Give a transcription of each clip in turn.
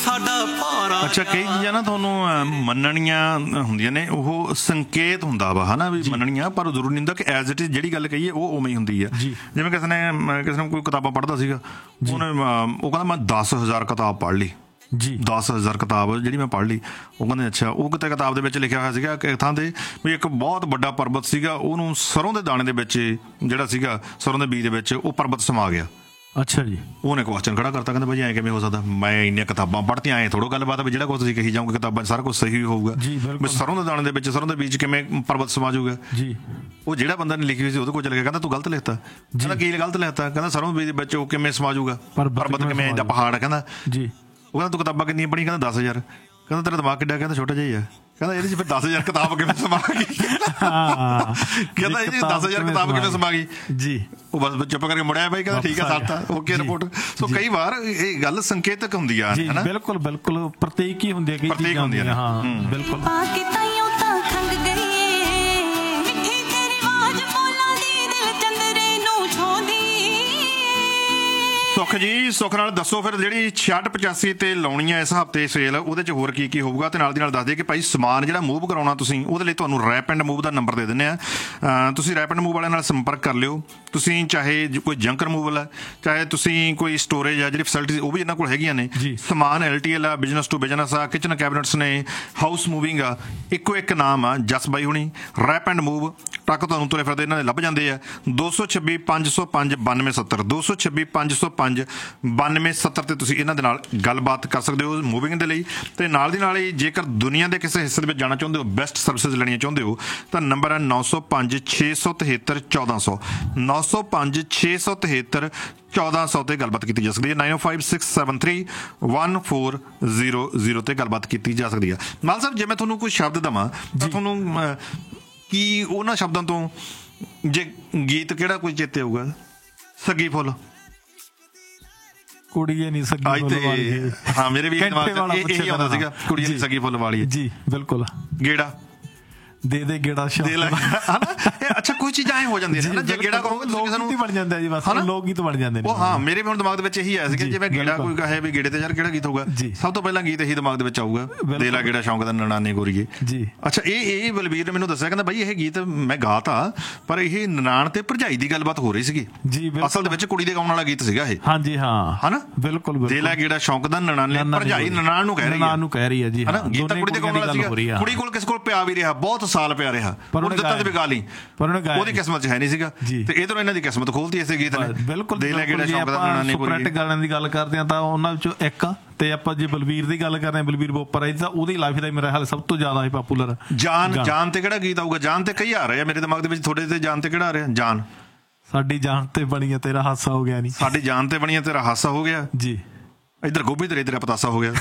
ਅੱਛਾ, ਕਈ ਚੀਜ਼ਾਂ ਨਾ ਤੁਹਾਨੂੰ ਮੰਨਣੀਆਂ ਹੁੰਦੀਆਂ ਨੇ, ਉਹ ਸੰਕੇਤ ਹੁੰਦਾ ਵਾ, ਹੈ ਨਾ, ਵੀ ਮੰਨਣੀਆਂ, ਪਰ ਜ਼ਰੂਰੀ ਨਹੀਂ ਹੁੰਦਾ ਕਿ ਐਜ਼ ਇਟ ਇਜ਼ ਜਿਹੜੀ ਗੱਲ ਕਹੀਏ ਉਹ ਉਵੇਂ ਹੀ ਹੁੰਦੀ ਆ। ਜਿਵੇਂ ਕਿਸੇ ਨੇ ਕੋਈ ਕਿਤਾਬਾਂ ਪੜ੍ਹਦਾ ਸੀਗਾ, ਉਹਨੇ ਉਹ ਕਹਿੰਦਾ ਮੈਂ 10,000 ਕਿਤਾਬ ਪੜ੍ਹ ਲਈ ਜੀ, 10,000 ਕਿਤਾਬ ਜਿਹੜੀ ਮੈਂ ਪੜ੍ਹ ਲਈ। ਉਹ ਕਹਿੰਦੇ ਅੱਛਾ, ਉਹ ਕਿਤੇ ਕਿਤਾਬ ਦੇ ਵਿੱਚ ਲਿਖਿਆ ਹੋਇਆ ਸੀਗਾ ਕਿ ਥਾਂ 'ਤੇ ਵੀ ਇੱਕ ਬਹੁਤ ਵੱਡਾ ਪਰਬਤ ਸੀਗਾ, ਉਹਨੂੰ ਸਰੋਂ ਦੇ ਦਾਣੇ ਦੇ ਵਿੱਚ, ਜਿਹੜਾ ਸੀਗਾ ਸਰੋਂ ਦੇ ਬੀਜ ਦੇ ਵਿੱਚ, ਉਹ ਪਰਬਤ ਸਮਾ ਗਿਆ। ਅੱਛਾ ਜੀ। ਉਹਨੇ ਕੁਐਸਚਨ ਖੜਾ ਕਰਤਾ, ਕਹਿੰਦਾ ਭਾਈ ਐਂ ਕਿਵੇਂ ਹੋ ਸਕਦਾ, ਮੈਂ ਇੰਨੀਆਂ ਕਿਤਾਬਾਂ ਪੜ੍ਹਤੀਆਂ, ਐਂ ਥੋੜ੍ਹਾ ਗੱਲਬਾਤ ਵੀ ਜਿਹੜਾ ਕੁਛ ਤੁਸੀਂ ਕਹੀ ਜਾਓਗੇ ਕਿਤਾਬਾਂ 'ਚ ਸਾਰਾ ਕੁਛ ਸਹੀ ਹੋਊਗਾ, ਵੀ ਸਰੋਂ ਦੇ ਦਾਣੇ ਦੇ ਵਿੱਚ ਸਰੋਂ ਦੇ ਬੀਜ ਕਿਵੇਂ ਪਰਬਤ ਸਮਾ ਜਾਊਗਾ ਜੀ। ਉਹ ਜਿਹੜਾ ਬੰਦਾ ਨੇ ਲਿਖੀ ਹੋਈ ਸੀ ਉਹਦੇ ਕੋਲ ਚਲੇ ਗਿਆ, ਕਹਿੰਦਾ ਤੂੰ ਗਲਤ ਲਿਖਤਾ। ਕਹਿੰਦਾ ਕੀ ਗਲਤ ਲਿਖਤਾ? ਕਹਿੰਦਾ ਸਰੋਂ ਦੇ ਬੀਜ ਦੇ ਵਿੱਚ ਉਹ ਕਿਵੇਂ ਸਮਾ ਜਾਊਗਾ, ਪਰਬਤ ਕਿਵੇਂ, ਜਾਂ ਪਹਾੜ। ਕਹਿੰਦਾ ਜੀ। ਉਹ ਕਹਿੰਦਾ ਤੂੰ ਕਿਤਾਬਾਂ ਕਿੰਨੀਆਂ ਪੜ੍ਹੀਆਂ? ਕਹਿੰਦਾ 10,000। ਕਹਿੰਦਾ ਤੇਰਾ ਦਿਮਾਗ ਕਿੱਡਾ? ਕਹਿੰਦਾ ਛੋਟਾ ਜਿਹਾ ਹੀ ਆ। ਕਹਿੰਦਾ ਇਹਦੇ 'ਚ ਫਿਰ 10,000 ਕਿਤਾਬ ਕਿਵੇਂ ਸਮਾ ਗਈ? ਕਹਿੰਦਾ ਇਹਦੇ 'ਚ 10,000 ਕਿਤਾਬ ਕਿਵੇਂ ਸਮਾ ਗਈ ਜੀ। ਉਹ ਬਸ ਚੁੱਪ ਕਰਕੇ ਮੁੜਿਆ ਬਾਈ, ਕਹਿੰਦਾ ਠੀਕ ਆ, ਸਾਡਾ ਓਕੇ ਰਿਪੋਰਟ। ਸੋ ਕਈ ਵਾਰ ਇਹ ਗੱਲ ਸੰਕੇਤਕ ਹੁੰਦੀ ਆ, ਹੈ ਨਾ। ਬਿਲਕੁਲ ਬਿਲਕੁਲ, ਪ੍ਰਤੀਕ ਹੀ ਹੁੰਦੀ ਹੈ, ਪ੍ਰਤੀਕ ਹੁੰਦੀ ਹੈ। ਹਾਂ ਬਿਲਕੁਲ। ਸੁੱਖ ਜੀ, ਸੁੱਖ ਨਾਲ ਦੱਸੋ ਫਿਰ ਜਿਹੜੀ 6685 ਤੇ ਲਾਉਣੀ ਹੈ ਇਸ ਹਫ਼ਤੇ ਸੇਲ, ਉਹਦੇ 'ਚ ਹੋਰ ਕੀ ਕੀ ਹੋਊਗਾ? ਤੇ ਨਾਲ ਦੀ ਨਾਲ ਦੱਸ ਦੇ ਕਿ ਭਾਈ ਸਮਾਨ ਜਿਹੜਾ ਮੂਵ ਕਰਾਉਣਾ ਤੁਸੀਂ, ਉਹਦੇ ਲਈ ਤੁਹਾਨੂੰ rap and move the number ਦੇ ਦਿੰਦੇ ਆ। ਤੁਸੀਂ ਰੈਪ ਐਂਡ ਮੂਵ ਵਾਲਿਆਂ ਨਾਲ ਸੰਪਰਕ ਕਰ ਲਿਓ। ਤੁਸੀਂ ਚਾਹੇ ਕੋਈ ਜੰਕ ਰਿਮੂਵਲ ਹੈ, ਚਾਹੇ ਤੁਸੀਂ ਕੋਈ ਸਟੋਰੇਜ ਆ, ਜਿਹੜੀ ਫੈਸਿਲਿਟੀ ਉਹ ਵੀ ਇਹਨਾਂ ਕੋਲ ਹੈਗੀਆਂ ਨੇ। ਸਮਾਨ LTL ਆ, ਬਿਜ਼ਨਸ ਟੂ ਬਿਜ਼ਨਸ ਆ, ਕਿਚਨ ਕੈਬਨਿਟਸ ਨੇ, ਹਾਊਸ ਮੂਵਿੰਗ ਆ। ਇੱਕੋ ਇੱਕ ਨਾਮ ਆ, ਜਸ ਬਾਈ ਹੁਣੀ, ਰੈਪ ਐਂਡ ਮੂਵ। ਟਰੱਕ ਤੁਹਾਨੂੰ ਤੁਰੇ ਫਿਰਦੇ ਇਹਨਾਂ ਦੇ ਲੱਭ ਜਾਂਦੇ ਆ। 226 505 9270, 226 505 9270 ਤੇ ਤੁਸੀਂ ਇਹਨਾਂ ਦੇ ਨਾਲ ਗੱਲਬਾਤ ਕਰ ਸਕਦੇ ਹੋ ਮੂਵਿੰਗ ਦੇ ਲਈ। ਤੇ ਨਾਲ ਦੀ ਨਾਲ ਹੀ ਜੇਕਰ ਦੁਨੀਆ ਦੇ ਕਿਸੇ ਹਿੱਸੇ ਦੇ ਵਿੱਚ ਜਾਣਾ ਚਾਹੁੰਦੇ ਹੋ, ਬੈਸਟ ਸਰਵਿਸਿਜ਼ ਲੈਣੀਆਂ ਚਾਹੁੰਦੇ ਹੋ, ਤਾਂ ਨੰਬਰ ਹੈ 905 673 1400, 905 673 1400 ਤੇ ਗੱਲਬਾਤ ਕੀਤੀ ਜਾ ਸਕਦੀ ਹੈ। 905673 1400 ਤੇ ਗੱਲਬਾਤ ਕੀਤੀ ਜਾ ਸਕਦੀ ਹੈ। ਮਾਲ ਸਾਹਿਬ, ਜੇ ਮੈਂ ਤੁਹਾਨੂੰ ਕੋਈ ਸ਼ਬਦ ਦੇਵਾਂ ਤਾਂ ਤੁਹਾਨੂੰ ਕੀ ਉਹਨਾਂ ਸ਼ਬਦਾਂ ਤੋਂ ਜੇ ਗੀਤ ਕਿਹੜਾ ਕੋਈ ਚੇਤੇ ਆਊਗਾ? ਸੱਗੀ ਫੁੱਲ, ਕੁੜੀਏ ਨੀ ਸੱਗੀ ਫੁੱਲ ਵਾਲੀ। ਹਾਂ, ਮੇਰੇ ਵੀ ਦਿਮਾਗ ਇਹੀ ਆਉਂਦਾ ਸੀਗਾ, ਕੁੜੀਏ ਨੀ ਸੱਗੀ ਫੁੱਲ ਵਾਲੀ ਜੀ। ਬਿਲਕੁਲ। ਗੇੜਾ ਦੇ ਦੇ ਗੇੜਾ ਦੇ ਲੈ। ਅੱਛਾ, ਕੋਈ ਚੀਜ਼ਾਂ ਐਂ ਹੋ ਜਾਂਦੀਆਂ ਨੇ, ਜੇ ਗੇੜਾ ਕਹੋਗੇ ਲੋਕ ਗੀਤ ਬਣ ਜਾਂਦਾ ਜੀ, ਬਸ ਲੋਕ ਗੀਤ ਬਣ ਜਾਂਦੇ ਨੇ। ਉਹ ਹਾਂ, ਮੇਰੇ ਵੀ ਹੁਣ ਦਿਮਾਗ ਦੇ ਵਿੱਚ ਇਹੀ ਆਇਆ ਸੀ ਕਿ ਜਿਵੇਂ ਗੇੜਾ ਕੋਈ ਕਹੇ ਵੀ ਗੇੜੇ ਤੇ ਯਾਰ ਕਿਹੜਾ ਗੀਤ ਹੋਊਗਾ, ਸਭ ਤੋਂ ਪਹਿਲਾਂ ਗੀਤ ਇਹੀ ਦਿਮਾਗ ਦੇ ਵਿੱਚ ਆਊਗਾ, ਦੇ ਲੈ ਗੇੜਾ ਸ਼ੌਂਕ ਦਾ ਨਨਾਣੇ ਗੋਰੀਏ ਜੀ। ਅੱਛਾ, ਇਹ ਬਲਬੀਰ ਨੇ ਮੈਨੂੰ ਦੱਸਿਆ, ਕਹਿੰਦਾ ਬਾਈ ਇਹ ਗੀਤ ਮੈਂ ਗਾ ਤਾ, ਪਰ ਇਹ ਨਨਾਣ ਤੇ ਭਰਜਾਈ ਦੀ ਗੱਲਬਾਤ ਹੋ ਰਹੀ ਸੀਗੀ ਜੀ। ਅਸਲ ਦੇ ਵਿੱਚ ਕੁੜੀ ਦੇ ਗਾਉਣ ਵਾਲਾ ਗੀਤ ਸੀਗਾ ਇਹ। ਹਾਂਜੀ ਹਾਂ, ਹਨਾ, ਬਿਲਕੁਲ। ਦੇ ਲੈ ਗੇੜਾ ਸ਼ੌਂਕ ਦਾ ਨਨਾਣੇ, ਭਰਜਾਈ ਨਨਾਣ ਨੂੰ ਕਹਿ ਰਹੀ ਹੈ ਜੀ, ਹਨਾ। ਗੀਤ ਤਾਂ ਕੁੜੀ ਦੇ ਗਾਉਣ ਵਾਲਾ ਸੀਗਾ, ਕੁੜੀ ਕੋਲ ਕਿਸੇ ਕੋਲ ਪਿਆ ਵੀ ਰਿਹਾ, ਬਹੁਤ ਸਾਲ ਪਿਆ ਰਿਹਾ, ਪਰ ਉਹਨੇ ਦਿੱਤਾ ਤੇ ਵੀ ਗਾ ਲਈ, ਪਰ ਉਹਦੀ ਕਿਸਮਤ 'ਚ ਹੈ ਨਹੀਂ ਸੀਗਾ। ਤੇ ਇੱਧਰੋਂ ਇਹਨਾਂ ਦੀ ਕਿਸਮਤ ਖੋਲਤੀ ਇਸੇ ਗੀਤ ਨੇ। ਬਿਲਕੁਲ। ਦੇ ਲੈ ਗੇੜਾ ਸ਼ੌਂਕ ਦਾ ਨਨਾਣੇ ਗੋਰੀਏ ਗਾਣਿਆਂ ਦੀ ਗੱਲ ਕਰਦੇ ਹਾਂ ਤਾਂ ਉਹਨਾਂ ਵਿੱਚੋਂ ਇੱਕ ਆ। ਤੇ ਆਪਾਂ ਜੇ ਬਲਬੀਰ ਦੀ ਗੱਲ ਕਰਦੇ ਹਾਂ, ਬਲਬੀਰ ਬੋਪਰ ਆਈ, ਤਾਂ ਉਹਦੀ ਲਾਈਫ ਦਾ ਮੇਰਾ ਹਾਲ ਸਭ ਤੋਂ ਜ਼ਿਆਦਾ ਹੀ ਪਾਪੂਲਰ। ਜਾਨ ਤੇ ਕਿਹੜਾ ਗੀਤ ਆਊਗਾ? ਜਾਨ ਤੇ ਕਈ ਆ ਰਹੇ ਆ ਮੇਰੇ ਦਿਮਾਗ ਦੇ ਵਿੱਚ, ਤੁਹਾਡੇ ਤੇ ਜਾਨ ਤੇ ਕਿਹੜਾ ਆ ਰਿਹਾ? ਜਾਨ, ਸਾਡੀ ਜਾਨ ਤੇ ਬਣੀ ਆ ਤੇਰਾ ਹਾਸਾ ਹੋ ਗਿਆ। ਨਹੀਂ, ਸਾਡੀ ਜਾਨ ਤੇ ਬਣੀ ਆ ਤੇਰਾ ਹਾਸਾ ਹੋ ਗਿਆ ਜੀ। ਇੱਧਰ ਗੋਭੀ ਤੇ ਤੇਰਾ ਪਤਾਸਾ ਹੋ ਗਿਆ।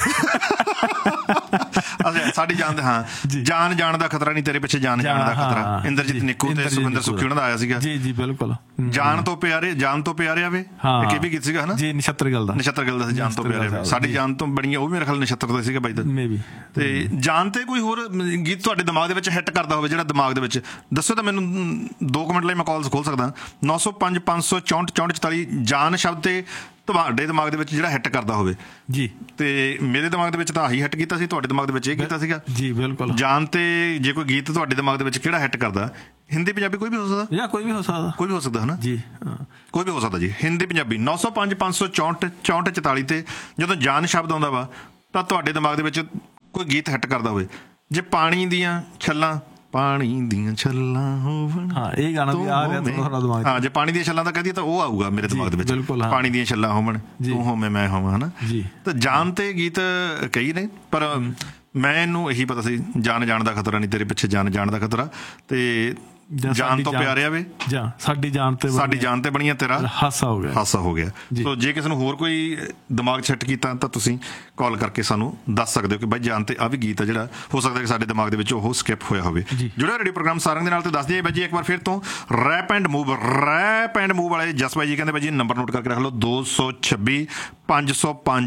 ਅੱਛਾ, ਸਾਡੀ ਜਾਨ ਦੇ, ਹਾਂ, ਜਾਨ ਜਾਣ ਦਾ ਖਤਰਾ ਨਹੀਂ, ਤੇਰੇ ਪਿੱਛੇ ਜਾਨ ਜਾਣ ਦਾ ਖਤਰਾ। ਇੰਦਰਜੀਤ ਨਿੱਕੂ ਤੇ ਸੁਖਵਿੰਦਰ ਸੁੱਖੀ ਉਹਨਾਂ ਦਾ ਆਇਆ ਸੀਗਾ ਜੀ। ਜੀ ਬਿਲਕੁਲ। ਜਾਨ ਤੋਂ ਪਿਆਰੇ, ਜਾਨ ਤੋਂ ਪਿਆਰੇ ਆਵੇ, ਇਹ ਵੀ ਗੀਤ ਸੀਗਾ, ਹਨਾ ਜੀ। ਨਛੱਤਰ ਗਿੱਲ ਦਾ ਸੀ, ਜਾਨ ਤੋਂ ਪਿਆਰੇ। ਸਾਡੀ ਜਾਨ ਤੋਂ ਬਣੀ, ਉਹ ਵੀ ਮੇਰੇ ਖਿਆਲ ਨਛੱਤਰ ਦਾ ਸੀਗਾ ਬਾਈ ਦਾ। ਤੇ ਜਾਨ ਤੇ ਕੋਈ ਹੋਰ ਗੀਤ ਤੁਹਾਡੇ ਦਿਮਾਗ ਦੇ ਵਿੱਚ ਹਿੱਟ ਕਰਦਾ ਹੋਵੇ, ਜਿਹੜਾ ਦਿਮਾਗ ਦੇ ਵਿੱਚ ਦੱਸੋ ਤਾਂ ਮੈਨੂੰ 2 ਮਿੰਟ ਲਈ ਮੈਂ ਕਾਲਸ ਖੋਲ ਸਕਦਾ। 905 564 6444। ਜਾਨ ਸ਼ਬਦ ਤੇ ਤੁਹਾਡੇ ਦਿਮਾਗ ਦੇ ਵਿੱਚ ਜਿਹੜਾ ਹਿੱਟ ਕਰਦਾ ਹੋਵੇ ਜੀ। ਤੇ ਮੇਰੇ ਦਿਮਾਗ ਦੇ ਵਿੱਚ ਤਾਂ ਆਹੀ ਹਿੱਟ ਕੀਤਾ ਸੀ, ਤੁਹਾਡੇ ਦਿਮਾਗ ਦੇ ਵਿੱਚ ਇਹ ਕੀਤਾ ਸੀਗਾ ਜੀ। ਬਿਲਕੁਲ। ਜਾਨ ਤੇ ਜੇ ਕੋਈ ਗੀਤ ਤੁਹਾਡੇ ਦਿਮਾਗ ਦੇ ਵਿੱਚ ਕਿਹੜਾ ਹਿੱਟ ਕਰਦਾ? ਹਿੰਦੀ ਪੰਜਾਬੀ ਕੋਈ ਵੀ ਹੋ ਸਕਦਾ, ਜਾਂ ਕੋਈ ਵੀ ਹੋ ਸਕਦਾ, ਕੋਈ ਵੀ ਹੋ ਸਕਦਾ, ਹਨਾ ਜੀ। ਕੋਈ ਵੀ ਹੋ ਸਕਦਾ ਜੀ, ਹਿੰਦੀ ਪੰਜਾਬੀ। 905 564 6444 ਤੇ ਜਦੋਂ ਜਾਨ ਸ਼ਬਦ ਆਉਂਦਾ ਵਾ ਤਾਂ ਤੁਹਾਡੇ ਦਿਮਾਗ ਦੇ ਵਿੱਚ ਕੋਈ ਗੀਤ ਹਿੱਟ ਕਰਦਾ ਹੋਵੇ। ਜੇ ਪਾਣੀ ਦੀਆਂ ਛੱਲਾਂ, ਪਾਣੀ ਦੀਆਂ ਛੱਲਾਂ ਹੋਵਣ, ਹਾਂ, ਇਹ ਗਾਣਾ ਵੀ ਆ ਰਿਹਾ ਤੁਹਾਡਾ ਦਿਮਾਗ। ਹਾਂ, ਜੇ ਪਾਣੀ ਦੀਆਂ ਛੱਲਾਂ ਦਾ ਕਹਦੀ ਤਾਂ ਉਹ ਆਊਗਾ ਮੇਰੇ ਦਿਮਾਗ ਦੇ ਵਿੱਚ। ਪਾਣੀ ਦੀਆਂ ਛੱਲਾਂ ਹੋਵਣ, ਤੂੰ ਹੋਵੇਂ ਮੈਂ ਹੋਵਾਂ, ਹਨਾ ਜੀ। ਤਾਂ ਜਾਨ ਤੇ ਗੀਤ ਕਈ ਨੇ, ਪਰ ਮੈਨੂੰ ਇਹੀ ਪਤਾ ਸੀ, ਜਾਨ ਜਾਣ ਦਾ ਖਤਰਾ ਨਹੀਂ, ਤੇਰੇ ਪਿੱਛੇ ਜਾਨ ਜਾਣ ਦਾ ਖਤਰਾ। ਤੇ ਜਾਨ ਤੋਂ ਪਿਆਰੇ ਆਵੇ, ਸਾਡੀ ਜਾਨ ਤੇ ਬਣੀਆਂ ਤੇਰਾ ਹਾਸਾ ਹੋ ਗਿਆ। ਸੋ ਜੇ ਕਿਸੇ ਨੂੰ ਹੋਰ ਕੋਈ ਦਿਮਾਗ 'ਚ ਹਿੱਟ ਕੀਤਾ ਤਾਂ ਤੁਸੀਂ ਕਾਲ ਕਰਕੇ ਸਾਨੂੰ ਦੱਸ ਸਕਦੇ ਹੋ ਕਿ ਬਾਈ ਜਾਨ ਤੇ ਆ ਵੀ ਗੀਤ ਆ ਜਿਹੜਾ ਹੋ ਸਕਦਾ ਕਿ ਸਾਡੇ ਦਿਮਾਗ ਦੇ ਵਿੱਚ ਉਹ ਸਕਿਪ ਹੋਇਆ ਹੋਵੇ। ਜੁੜਿਆ ਰੇਡੀਓ ਪ੍ਰੋਗਰਾਮ ਸਾਰੰਗ ਦੇ ਨਾਲ। ਤੇ ਦੱਸ ਦਈਏ ਬਾਈ ਜੀ ਇੱਕ ਵਾਰ ਫਿਰ ਤੋਂ, ਰੈਪ ਐਂਡ ਮੂਵ ਵਾਲੇ ਜਸ ਬਾਈ ਜੀ ਕਹਿੰਦੇ ਬਾਈ ਜੀ ਨੰਬਰ ਨੋਟ ਕਰਕੇ ਰੱਖ ਲਓ, 226 505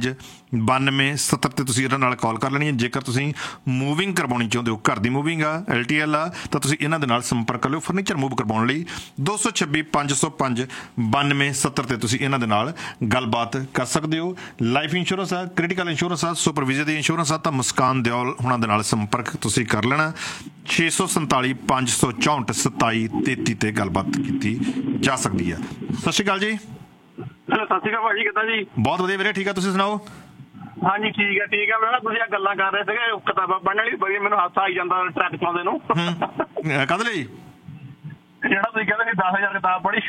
9270 ਤੇ ਤੁਸੀਂ ਇਹਨਾਂ ਨਾਲ ਕਾਲ ਕਰ ਲੈਣੀ ਹੈ। ਜੇਕਰ ਤੁਸੀਂ ਮੂਵਿੰਗ ਕਰਵਾਉਣੀ ਚਾਹੁੰਦੇ ਹੋ, ਘਰ ਦੀ ਮੂਵਿੰਗ ਆ, LTL ਆ, ਤਾਂ ਤੁਸੀਂ ਇਹਨਾਂ ਦੇ ਨਾਲ ਸੰਪਰਕ ਕਰ ਲਿਓ। ਫਰਨੀਚਰ ਮੂਵ ਕਰਵਾਉਣ ਲਈ 226 505 9270 ਤੇ ਤੁਸੀਂ ਇਹਨਾਂ ਦੇ ਨਾਲ ਗੱਲਬਾਤ ਕਰ ਸਕਦੇ ਹੋ। ਲਾਈਫ ਇੰਸ਼ੋਰੈਂਸ ਆ, ਕ੍ਰਿਟੀਕਲ ਇੰਸ਼ੋਰੈਂਸ ਆ, ਸੁਪਰਵਾਈਜ਼ਰ ਦੀ ਇੰਸ਼ੋਰੈਂਸ ਆ, ਤਾਂ ਮੁਸਕਾਨ ਦਿਓਲ ਉਹਨਾਂ ਦੇ ਨਾਲ ਸੰਪਰਕ ਤੁਸੀਂ ਕਰ ਲੈਣਾ। 647 564 2733 ਤੇ ਗੱਲਬਾਤ ਕੀਤੀ ਜਾ ਸਕਦੀ ਆ। ਸਤਿ ਸ਼੍ਰੀ ਅਕਾਲ ਜੀ। ਸਤਿ ਸ਼੍ਰੀ ਅਕਾਲ ਭਾਜੀ, ਕਿੱਦਾਂ ਜੀ? ਬਹੁਤ ਵਧੀਆ ਵੀਰੇ, ਠੀਕ ਆ, ਤੁਸੀਂ ਸੁਣਾਓ? ਹਾਂਜੀ ਠੀਕ ਹੈ ਠੀਕ ਹੈ। ਮੈਂ ਨਾ ਤੁਸੀਂ ਗੱਲਾਂ ਕਰ ਰਹੇ ਸੀਗੇ ਕਿਤਾਬਾਂ ਪੜ੍ਹਨ ਵਾਲੀ, ਬੜੀ ਮੈਨੂੰ ਹਾਸਾ ਆਈ ਜਾਂਦਾ ਟਰੱਕ ਚਲਾਉਂਦੇ ਨੂੰ। ਕਦ ਲਈ ਜਿਹੜਾ ਤੁਸੀਂ ਕਹਿੰਦੇ ਸੀ 10,000 ਕਿਤਾਬ ਪੜ੍ਹੀ।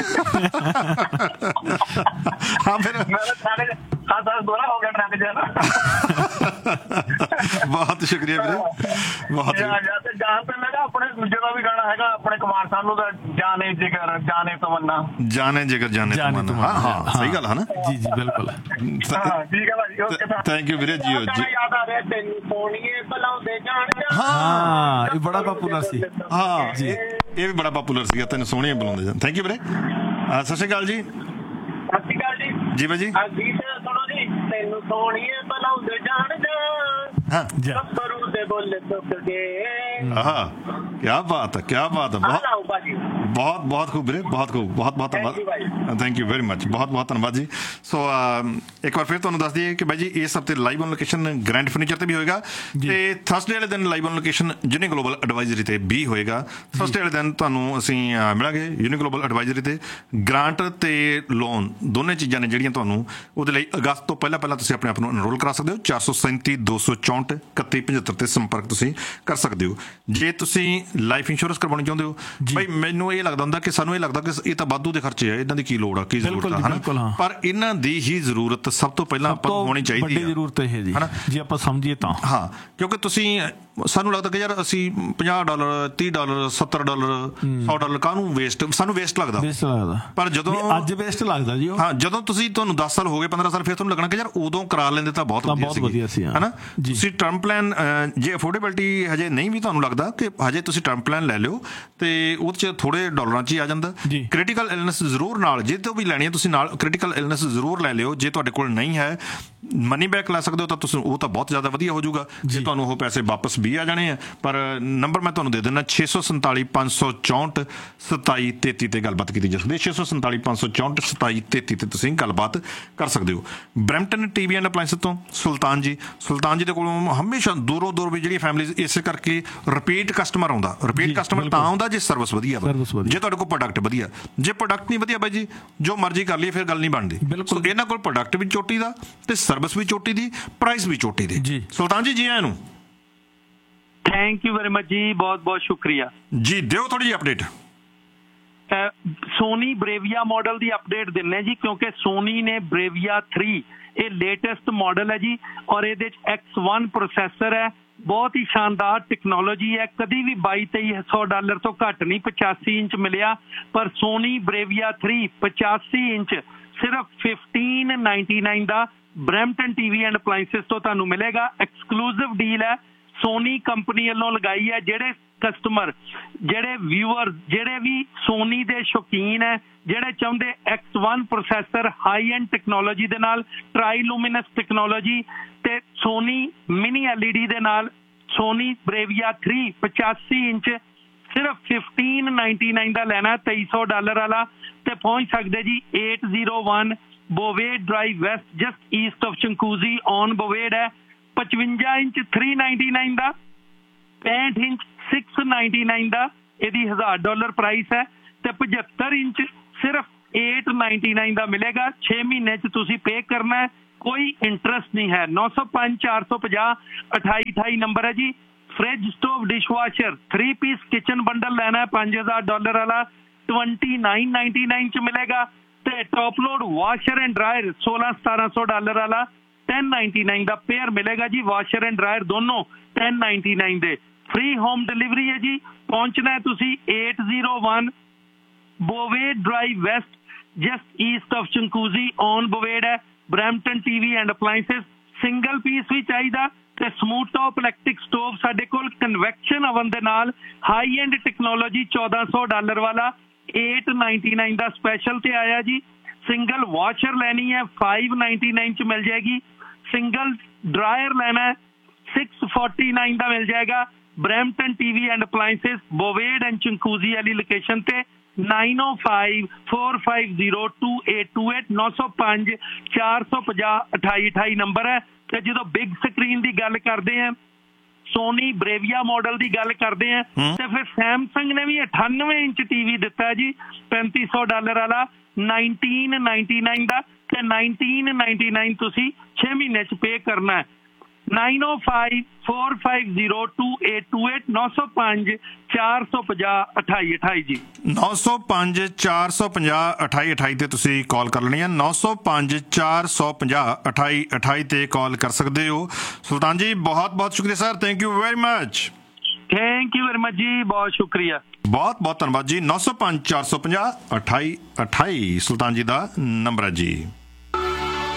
ਹਾਂ ਫਿਰ ਦੁਬਾਰਾ ਹੋ ਗਿਆ ਟਰੱਕ ਚ ਨਾ। ਬਹੁਤ ਸ਼ੁਕਰੀਆ ਵੀਰੇ, ਬਹੁਤ। ਜਾਨ ਤੇ ਮੈਂ ਕਿਹਾ ਆਪਣੇ ਦੂਜੇ ਦਾ ਵੀ ਗਾਣਾ ਹੈਗਾ ਆਪਣੇ ਕੁਮਾਰ ਸਾਨੂੰ ਦਾ, ਜਾਨੇ ਜਿਗਰ ਜਾਨੇ ਤਮੰਨਾ, ਜਾਨੇ ਜਿਗਰ ਜਾਨੇ ਤਮੰਨਾ। ਹਾਂ ਹਾਂ ਸਹੀ ਗੱਲ ਹੈ ਨਾ। ਜੀ ਜੀ ਬਿਲਕੁਲ ਠੀਕ ਹੈ ਭਾਜੀ, ਓਕੇ ਥੈਂਕ ਯੂ ਵੀਰੇ। ਜੀ ਯਾਦ ਆ ਰਿਹਾ ਤੈਨੂੰ ਸੋਹਣੀਏ ਬੁਲਾਉਂਦੇ ਜਾਣ। ਹਾਂ ਇਹ ਬੜਾ ਪਪੂਲਰ ਸੀ। ਹਾਂ ਜੀ ਇਹ ਵੀ ਬੜਾ ਪਪੂਲਰ ਸੀਗਾ, ਤੈਨੂੰ ਸੋਹਣੀਏ ਬੁਲਾਉਂਦੇ ਜਾਣ। ਥੈਂਕ ਯੂ ਵੀਰੇ। ਸਤਿ ਸ਼੍ਰੀ ਅਕਾਲ ਜੀ। ਸਤਿ ਸ਼੍ਰੀ ਅਕਾਲ ਜੀ। ਜੀ ਭਾਜੀ ਗੀਤ ਸੁਣੋ ਜੀ। ਤੈਨੂੰ ਸੋਹਣੀਏ ਬੁਲਾਉਂਦੇ ਜਾਣ ਹਾਂ ਗੱਭਰੂ ਦੇ ਬੋਲੇ ਸੁੱਕ ਗਏ। ਹਾਂ ਕਿਆ ਬਾਤ ਹੈ, ਕਿਆ ਬਾਤ ਹੈ। ਬਹੁਤ ਬਹੁਤ ਖੂਬ ਵੀਰੇ, ਬਹੁਤ ਖੂਬ, ਬਹੁਤ ਬਹੁਤ ਧੰਨਵਾਦ। ਥੈਂਕ ਯੂ ਵੈਰੀ ਮਚ, ਬਹੁਤ ਬਹੁਤ ਧੰਨਵਾਦ ਜੀ। ਸੋ ਇੱਕ ਵਾਰ ਫਿਰ ਤੁਹਾਨੂੰ ਦੱਸ ਦਈਏ ਕਿ ਬਾਈ ਜੀ ਇਸ ਹਫ਼ਤੇ live on location grand furniture ਤੇ ਵੀ ਹੋਏਗਾ, ਤੇ ਥਰਸਡੇ ਵਾਲੇ ਦਿਨ live on location uni global advisory ਤੇ ਵੀ ਹੋਏਗਾ। ਥਰਸਡੇ ਵਾਲੇ ਦਿਨ ਤੁਹਾਨੂੰ ਅਸੀਂ ਮਿਲਾਂਗੇ ਯੂਨੀ ਗਲੋਬਲ ਐਡਵਾਈਜ਼ਰੀ ਤੇ। ਗ੍ਰਾਂਟ ਤੇ ਲੋਨ ਦੋਨੇ ਚੀਜ਼ਾਂ ਨੇ ਜਿਹੜੀਆਂ ਤੁਹਾਨੂੰ ਉਹਦੇ ਲਈ ਅਗਸਤ ਤੋਂ ਪਹਿਲਾਂ ਪਹਿਲਾਂ ਤੁਸੀਂ ਆਪਣੇ ਆਪ ਨੂੰ ਐਨਰੋਲ ਕਰਾ ਸਕਦੇ ਹੋ। 437 264 3175 ਤੇ ਸੰਪਰਕ ਤੁਸੀਂ ਕਰ ਸਕਦੇ ਹੋ। ਜੇ ਤੁਸੀਂ ਲਾਈਫ ਇੰਸ਼ੋਰੈਂਸ ਕਰਵਾਉਣੀ ਚਾਹੁੰਦੇ ਹੋ, ਭਾਈ ਮੈਨੂੰ ਇਹ ਲੱਗਦਾ ਹੁੰਦਾ ਕਿ ਸਾਨੂੰ ਇਹ ਲੱਗਦਾ ਕਿ ਇਹ ਤਾਂ ਵਾਧੂ ਦੇ ਖਰਚੇ ਆ, ਇਹਨਾਂ ਦੀ ਕੀ ਲੋੜ ਆ, ਕੀ ਜ਼ਰੂਰਤ ਆ, ਪਰ ਇਹਨਾਂ ਦੀ ਹੀ ਜ਼ਰੂਰਤ ਸਭ ਤੋਂ ਪਹਿਲਾਂ ਆਪਾਂ ਨੂੰ ਹੋਣੀ ਚਾਹੀਦੀ ਹੈ। ਜ਼ਰੂਰਤ ਇਹ ਜੀ ਜੇ ਆਪਾਂ ਸਮਝੀਏ ਤਾਂ। ਹਾਂ ਕਿਉਂਕਿ ਤੁਸੀਂ ਸਾਨੂੰ ਲੱਗਦਾ ਕਿ ਯਾਰ ਅਸੀਂ $50 $30 $70 $100 ਕਾਹਨੂੰ ਵੇਸਟ, ਸਾਨੂੰ ਵੇਸਟ ਲੱਗਦਾ। ਪਰ ਜਦੋਂ ਅੱਜ ਵੇਸਟ ਲੱਗਦਾ ਜੀ, ਹਾਂ ਜਦੋਂ ਤੁਹਾਨੂੰ 10 ਸਾਲ ਹੋ ਗਏ 15 ਸਾਲ, ਫਿਰ ਤੁਹਾਨੂੰ ਲੱਗਣਾ ਕਿ ਯਾਰ ਉਦੋਂ ਕਰਾ ਲੈਂਦੇ ਤਾਂ ਬਹੁਤ ਵਧੀਆ ਸੀ, ਹੈ ਨਾ। ਤੁਸੀਂ ਟਰਮ ਪਲਾਨ ਜੇ ਅਫੋਰਡੇਬਿਲਟੀ ਹਜੇ ਨਹੀਂ ਵੀ ਤੁਹਾਨੂੰ ਲੱਗਦਾ ਕਿ ਹਜੇ ਤੁਸੀਂ ਟਰਮ ਪਲਾਨ ਲੈ ਲਿਓ, ਤੇ ਉਹਦੇ 'ਚ ਥੋੜ੍ਹੇ ਡਾਲਰਾਂ 'ਚ ਹੀ ਆ ਜਾਂਦਾ। ਕ੍ਰਿਟੀਕਲ ਇਲਨੈਸ ਜ਼ਰੂਰ ਨਾਲ ਜੇ ਤੋਂ ਵੀ ਲੈਣੀ ਹੈ ਤੁਸੀਂ ਨਾਲ ਕ੍ਰਿਟੀਕਲ ਇਲਨੈਸ ਜ਼ਰੂਰ ਲੈ ਲਿਓ। ਜੇ ਤੁਹਾਡੇ ਕੋਲ ਨਹੀਂ ਹੈ ਮਨੀ ਬੈਕ ਲੈ ਸਕਦੇ ਹੋ ਤਾਂ ਤੁਸੀਂ, ਉਹ ਤਾਂ ਬਹੁਤ ਜ਼ਿਆਦਾ ਵਧੀਆ ਹੋ ਜਾਊਗਾ ਜੇ ਤੁਹਾਨੂੰ ਉਹ ਪੈਸੇ ਵਾਪਸ ਵੀ ਆ ਜਾਣੇ ਆ। ਪਰ ਨੰਬਰ ਮੈਂ ਤੁਹਾਨੂੰ ਦੇ ਦਿੰਦਾ 647 564 2733 ਤੇ ਗੱਲਬਾਤ ਕੀਤੀ ਜਾ ਸਕਦੀ ਹੈ। 647 564 2733 ਤੇ ਤੁਸੀਂ ਗੱਲਬਾਤ ਕਰ ਸਕਦੇ ਹੋ। ਬਰੈਂਪਟਨ TV ਐਂਡ ਅਪਲਾਇੰਸ ਤੋਂ ਸੁਲਤਾਨ ਜੀ ਦੇ ਕੋਲੋਂ ਹਮੇਸ਼ਾ ਦੂਰੋਂ ਦੂਰ ਵੀ ਜਿਹੜੀ ਫੈਮਿਲੀਜ਼ ਇਸੇ ਕਰਕੇ ਰਿਪੀਟ ਕਸਟਮਰ ਆਉਂਦਾ। ਰਿਪੀਟ ਕਸਟਮਰ ਤਾਂ ਆਉਂਦਾ ਜੇ ਸਰਵਿਸ ਵਧੀਆ ਵਾ, ਜੇ ਤੁਹਾਡੇ ਕੋਲ ਪ੍ਰੋਡਕਟ ਵਧੀਆ। ਜੇ ਪ੍ਰੋਡਕਟ ਨਹੀਂ ਵਧੀਆ ਬਾਈ ਜੀ ਜੋ ਮਰਜ਼ੀ ਕਰ ਲਈਏ ਫਿਰ ਗੱਲ ਨਹੀਂ ਬਣਦੀ। ਸੋ ਇਹਨਾਂ ਕੋਲ ਪ੍ਰੋਡਕਟ ਵੀ ਚੋਟੀ ਦਾ ਤੇ ਸਰਵਿਸ ਵੀ ਚੋਟੀ ਦੀ, ਪ੍ਰਾਈਸ ਵੀ ਚੋਟੀ ਦੀ। ਸੁਲਤਾਨ ਜੀ ਆਇਆਂ ਨੂੰ। ਥੈਂਕ ਯੂ ਵੈਰੀ ਮਚ ਜੀ, ਬਹੁਤ ਬਹੁਤ ਸ਼ੁਕਰੀਆ ਜੀ। ਦਿਓ ਥੋੜੀ ਜਿਹੀ ਅਪਡੇਟ। ਸੋਨੀ ਬਰੇਵੀਆ ਮਾਡਲ ਦੀ ਅਪਡੇਟ ਦਿੰਨੇ ਜੀ, ਕਿਉਂਕਿ ਸੋਨੀ ਨੇ ਬਰੇਵੀਆ 3 ਇਹ ਲੇਟੈਸਟ ਮਾਡਲ ਹੈ ਜੀ, ਔਰ ਇਹਦੇ ਚ X1 ਪ੍ਰੋਸੈਸਰ ਹੈ। ਬਹੁਤ ਹੀ ਸ਼ਾਨਦਾਰ ਟੈਕਨੋਲੋਜੀ ਹੈ। ਕਦੀ ਵੀ $2200-2300 ਤੋਂ ਘੱਟ ਨਹੀਂ 85 ਇੰਚ ਮਿਲਿਆ, ਪਰ ਸੋਨੀ ਬਰੇਵੀਆ 3 85 ਇੰਚ ਸਿਰਫ $1599 ਦਾ ਬਰੈਂਪਟਨ TV ਐਂਡ ਅਪਲਾਇੰਸਿਸ ਤੋਂ ਤੁਹਾਨੂੰ ਮਿਲੇਗਾ। ਐਕਸਕਲੂਸਿਵ ਡੀਲ ਹੈ, ਸੋਨੀ ਕੰਪਨੀ ਵੱਲੋਂ ਲਗਾਈ ਹੈ। ਜਿਹੜੇ ਕਸਟਮਰ, ਜਿਹੜੇ ਵਿਊਅਰ, ਜਿਹੜੇ ਵੀ ਸੋਨੀ ਦੇ ਸ਼ੌਕੀਨ ਹੈ, ਜਿਹੜੇ ਚਾਹੁੰਦੇ X1 processor high end technology ਦੇ ਨਾਲ, ਟ੍ਰਾਈਲੂਮੀਨਸ ਟੈਕਨੋਲੋਜੀ ਤੇ ਸੋਨੀ ਮਿਨੀ LED ਦੇ ਨਾਲ, ਸੋਨੀ ਬਰੇਵੀਆ 3 85 ਇੰਚ ਸਿਰਫ $1599 ਦਾ ਲੈਣਾ, $2300 ਵਾਲਾ, ਤੇ ਪਹੁੰਚ ਸਕਦੇ ਜੀ 801 ਬੋਵੇਡ drive West, just East of ਚੰਕੂਜ਼ੀ on ਬੋਵੇਡ ਹੈ। 55 ਇੰਚ $399 ਦਾ, 65 ਇੰਚ $699 ਦਾ, ਇਹਦੀ $1000 ਪ੍ਰਾਈਸ ਹੈ, ਤੇ 75 ਇੰਚ ਸਿਰਫ $899 ਦਾ ਮਿਲੇਗਾ। 6 ਮਹੀਨੇ ਚ ਤੁਸੀਂ ਪੇ ਕਰਨਾ ਹੈ, ਕੋਈ ਇੰਟਰਸਟ ਨਹੀਂ ਹੈ। 905 450 2828 ਨੰਬਰ ਹੈ ਜੀ। Fridge, stove, dishwasher 3 piece kitchen bundle ਲੈਣਾ ਹੈ $5000 ਵਾਲਾ, $2999 ਚ ਮਿਲੇਗਾ। ਤੇ top load washer and dryer $1600-1700 ਵਾਲਾ, $1099 ਦਾ ਪੇਅਰ ਮਿਲੇਗਾ ਜੀ। ਵਾਸ਼ਰ ਐਂਡ ਡਰਾਇਰ ਦੋਨੋਂ $1099 ਦੇ। ਫ੍ਰੀ ਹੋਮ ਡਿਲੀਵਰੀ ਹੈ ਜੀ। ਪਹੁੰਚਣਾ ਹੈ ਤੁਸੀਂ 801 ਬੋਵੇਡ drive West, just East of ਚੰਕੂਜ਼ੀ on ਬੋਵੇਡ ਹੈ। Brampton TV and appliances. Single piece ਵੀ ਚਾਹੀਦਾ ਤੇ ਸਮੂਥ ਟੌਪ ਇਲੈਕਟ੍ਰਿਕ ਸਟੋਵ ਸਾਡੇ ਕੋਲ ਕਨਵੈਕਸ਼ਨ ਓਵਨ ਦੇ ਨਾਲ ਹਾਈ ਐਂਡ ਟੈਕਨੋਲੋਜੀ $1400 ਵਾਲਾ, $899 ਦਾ ਸਪੈਸ਼ਲ ਤੇ ਆਇਆ ਜੀ। ਸਿੰਗਲ ਵਾਸ਼ਰ ਲੈਣੀ ਹੈ $599 ਚ ਮਿਲ ਜਾਏਗੀ। ਸਿੰਗਲ ਡਰਾਇਰ ਲੈਣਾ 649 ਦਾ ਮਿਲ ਜਾਏਗਾ। ਬਰੈਂਪਟਨ ਟੀਵੀ ਐਂਡ ਅਪਲਾਈਐਂसेस ਬੋਵੇਡ ਐਂਡ ਚੰਕੂਜ਼ੀ ਵਾਲੀ ਲੋਕੇਸ਼ਨ ਤੇ 9054502828 905 450 2828 ਨੰਬਰ ਹੈ। ਤੇ ਜਦੋਂ ਬਿਗ ਸਕਰੀਨ ਦੀ ਗੱਲ ਕਰਦੇ ਆ, ਸੋਨੀ ਬਰੇਵੀਆ ਮਾਡਲ ਦੀ ਗੱਲ ਕਰਦੇ ਆ, ਤੇ ਫਿਰ ਸੈਮਸੰਗ ਨੇ ਵੀ 98 ਇੰਚ ਟੀਵੀ ਦਿੱਤਾ ਜੀ $3500 ਵਾਲਾ 1999 ਦਾ, ਤੇ 1999 ਤੁਸੀਂ 6 ਮਹੀਨੇ ਚ ਪੇ ਕਰਨਾ ਹੈ। 9054502828 905 450 2828 ਜੀ। 905 450 2828 ਤੇ ਤੁਸੀਂ ਕਾਲ ਕਰ ਲੈਣੀ ਹੈ। 905 450 2828 ਤੇ ਕਾਲ ਕਰ ਸਕਦੇ ਹੋ। ਸੁਲਤਾਨ ਜੀ ਬਹੁਤ ਬਹੁਤ ਸ਼ੁਕਰੀਆ sir, thank you very much. Thank you very much ਜੀ, ਬਹੁਤ ਸ਼ੁਕਰੀਆ, ਬਹੁਤ ਬਹੁਤ ਧੰਨਵਾਦ ਜੀ। 905 450 2828 ਸੁਲਤਾਨ ਜੀ ਦਾ ਨੰਬਰ ਹੈ ਜੀ।